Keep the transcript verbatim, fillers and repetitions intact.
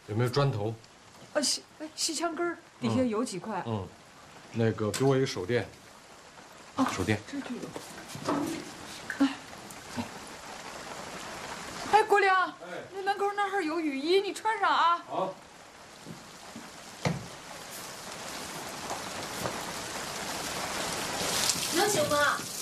有没有砖头？ 呃，西哎西墙根儿底下有几块。 嗯，那个给我一个手电。 哦， 手电。 这就有。哎，哎，国良， 哎， 那门口那儿有雨衣，你穿上啊。 好。 能行吗？